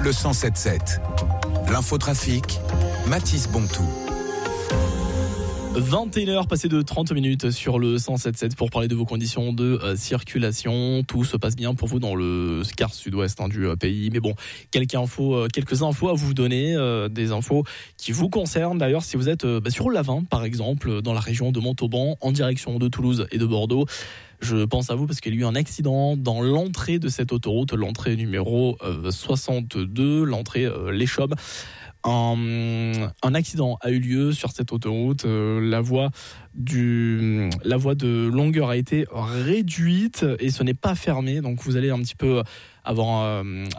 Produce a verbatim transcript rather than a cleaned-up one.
le cent sept sept. L'infotrafic, Mathis Bontou. vingt et une heures passées de trente minutes sur le cent sept sept pour parler de vos conditions de euh, circulation. Tout se passe bien pour vous dans le quart sud-ouest hein, du euh, pays. Mais bon, quelques infos, euh, quelques infos à vous donner, euh, des infos qui vous concernent. D'ailleurs, si vous êtes euh, bah, sur l'A vingt, par exemple, dans la région de Montauban, en direction de Toulouse et de Bordeaux, je pense à vous parce qu'il y a eu un accident dans l'entrée de cette autoroute, l'entrée numéro euh, soixante-deux, l'entrée euh, Les Chaumes. Un, un accident a eu lieu sur cette autoroute. Euh, la voie du, la voie de longueur a été réduite et ce n'est pas fermé. Donc vous allez un petit peu avoir, euh,